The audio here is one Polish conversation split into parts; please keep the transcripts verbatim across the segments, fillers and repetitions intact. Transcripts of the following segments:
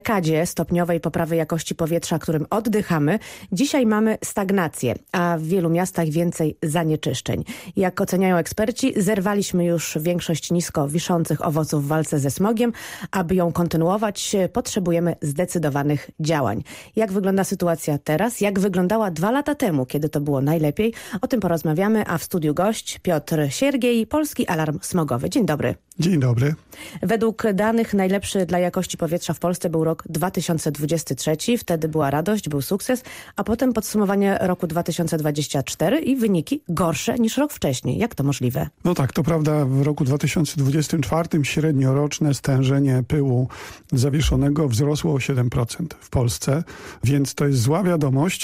dekadzie stopniowej poprawy jakości powietrza, którym oddychamy, dzisiaj mamy stagnację, a w wielu miastach więcej zanieczyszczeń. Jak oceniają eksperci, zerwaliśmy już większość nisko wiszących owoców w walce ze smogiem. Aby ją kontynuować, potrzebujemy zdecydowanych działań. Jak wygląda sytuacja teraz? Jak wyglądała dwa lata temu, kiedy to było najlepiej? O tym porozmawiamy, a w studiu gość Piotr Siergiej, Polski Alarm Smogowy. Dzień dobry. Dzień dobry. Według danych najlepszy dla jakości powietrza w Polsce był rok dwa tysiące dwudziesty trzeci. Wtedy była radość, był sukces, a potem podsumowanie roku dwa tysiące dwudziestego czwartego i wyniki gorsze niż rok wcześniej. Jak to możliwe? No tak, to prawda. W roku dwa tysiące dwudziestym czwartym średnioroczne stężenie pyłu zawieszonego wzrosło o siedem procent w Polsce, więc to jest zła wiadomość.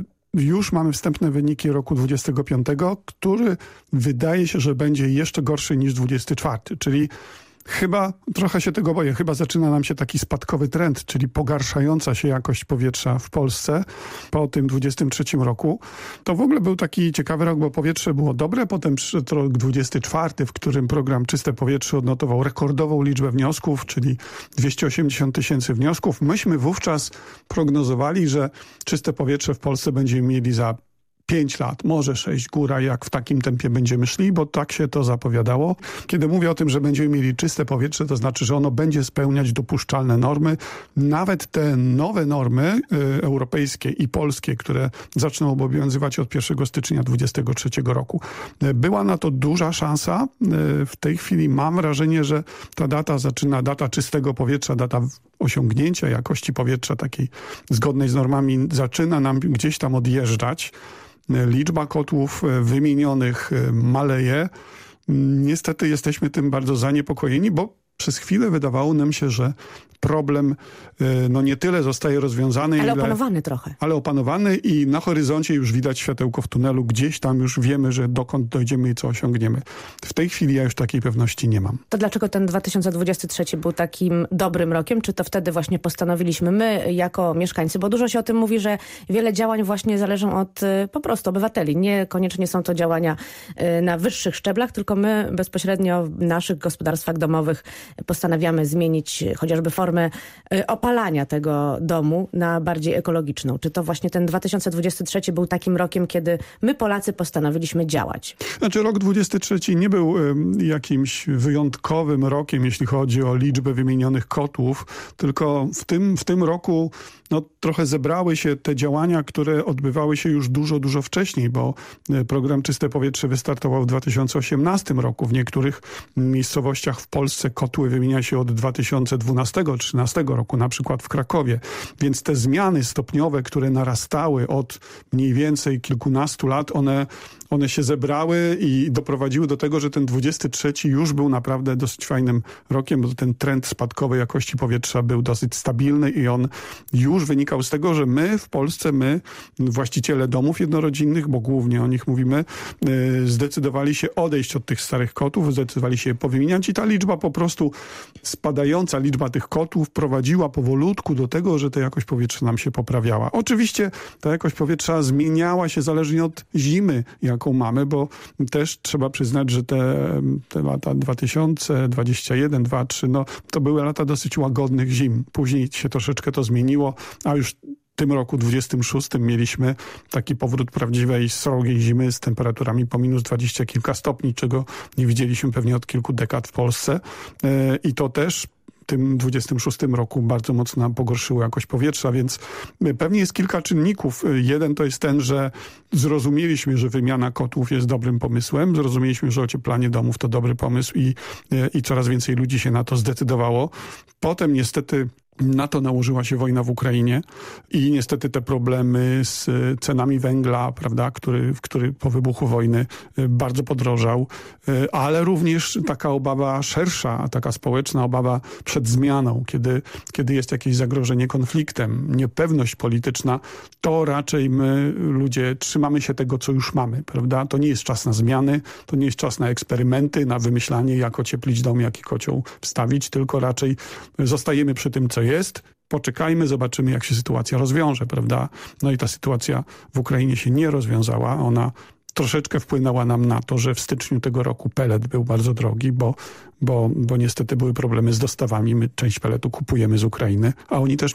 Już mamy wstępne wyniki roku dwudziestego piątego, który wydaje się, że będzie jeszcze gorszy niż dwudziesty czwarty, czyli chyba, trochę się tego boję, chyba zaczyna nam się taki spadkowy trend, czyli pogarszająca się jakość powietrza w Polsce po tym dwudziestym trzecim roku. To w ogóle był taki ciekawy rok, bo powietrze było dobre, potem przyszedł rok dwudziesty czwarty, w którym program Czyste Powietrze odnotował rekordową liczbę wniosków, czyli dwieście osiemdziesiąt tysięcy wniosków. Myśmy wówczas prognozowali, że czyste powietrze w Polsce będziemy mieli za pięć lat, może sześć, góra, jak w takim tempie będziemy szli, bo tak się to zapowiadało. Kiedy mówię o tym, że będziemy mieli czyste powietrze, to znaczy, że ono będzie spełniać dopuszczalne normy. Nawet te nowe normy y, europejskie i polskie, które zaczną obowiązywać od pierwszego stycznia dwudziestego trzeciego roku. Y, była na to duża szansa. Y, w tej chwili mam wrażenie, że ta data zaczyna, data czystego powietrza, data osiągnięcia jakości powietrza takiej zgodnej z normami zaczyna nam gdzieś tam odjeżdżać. Liczba kotłów wymienionych maleje. Niestety jesteśmy tym bardzo zaniepokojeni, bo przez chwilę wydawało nam się, że problem no nie tyle zostaje rozwiązany, ale ile, opanowany trochę. Ale opanowany i na horyzoncie już widać światełko w tunelu. Gdzieś tam już wiemy, że dokąd dojdziemy i co osiągniemy. W tej chwili ja już takiej pewności nie mam. To dlaczego ten dwa tysiące dwudziesty trzeci był takim dobrym rokiem? Czy to wtedy właśnie postanowiliśmy my jako mieszkańcy? Bo dużo się o tym mówi, że wiele działań właśnie zależą od po prostu obywateli. Niekoniecznie są to działania na wyższych szczeblach, tylko my bezpośrednio w naszych gospodarstwach domowych postanawiamy zmienić chociażby formę opalania tego domu na bardziej ekologiczną. Czy to właśnie ten dwa tysiące dwudziesty trzeci był takim rokiem, kiedy my Polacy postanowiliśmy działać? Znaczy rok dwudziesty trzeci nie był y, jakimś wyjątkowym rokiem, jeśli chodzi o liczbę wymienionych kotłów, tylko w tym, w tym roku no, trochę zebrały się te działania, które odbywały się już dużo, dużo wcześniej, bo program Czyste Powietrze wystartował w dwa tysiące osiemnastym roku. W niektórych miejscowościach w Polsce kotły wymienia się od dwa tysiące dwunastego do dwa tysiące trzynastego roku, na przykład w Krakowie. Więc te zmiany stopniowe, które narastały od mniej więcej kilkunastu lat, one, one się zebrały i doprowadziły do tego, że ten dwudziesty trzeci już był naprawdę dosyć fajnym rokiem, bo ten trend spadkowej jakości powietrza był dosyć stabilny i on już wynikał z tego, że my w Polsce, my właściciele domów jednorodzinnych, bo głównie o nich mówimy, zdecydowali się odejść od tych starych kotłów, zdecydowali się je powymieniać i ta liczba po prostu spadająca liczba tych kotłów prowadziła powolutku do tego, że ta jakość powietrza nam się poprawiała. Oczywiście ta jakość powietrza zmieniała się zależnie od zimy, jaką mamy, bo też trzeba przyznać, że te, te lata dwa tysiące dwudziesty pierwszy, dwa tysiące trzy, no to były lata dosyć łagodnych zim. Później się troszeczkę to zmieniło, a już w tym roku dwudziestym szóstym mieliśmy taki powrót prawdziwej, srogiej zimy z temperaturami po minus dwadzieścia kilka stopni, czego nie widzieliśmy pewnie od kilku dekad w Polsce. I to też w tym dwudziestym szóstym roku bardzo mocno nam pogorszyło jakość powietrza, więc pewnie jest kilka czynników. Jeden to jest ten, że zrozumieliśmy, że wymiana kotłów jest dobrym pomysłem, zrozumieliśmy, że ocieplanie domów to dobry pomysł i, i coraz więcej ludzi się na to zdecydowało. Potem niestety na to nałożyła się wojna w Ukrainie i niestety te problemy z cenami węgla, prawda, który, który po wybuchu wojny bardzo podrożał, ale również taka obawa szersza, taka społeczna obawa przed zmianą, kiedy, kiedy jest jakieś zagrożenie konfliktem, niepewność polityczna, to raczej my ludzie trzymamy się tego, co już mamy, prawda? To nie jest czas na zmiany, to nie jest czas na eksperymenty, na wymyślanie, jak ocieplić dom, jaki kocioł wstawić, tylko raczej zostajemy przy tym, co jest. Poczekajmy, zobaczymy, jak się sytuacja rozwiąże, prawda? No i ta sytuacja w Ukrainie się nie rozwiązała. Ona troszeczkę wpłynęła nam na to, że w styczniu tego roku pelet był bardzo drogi, bo, bo, bo niestety były problemy z dostawami. My część peletu kupujemy z Ukrainy, a oni też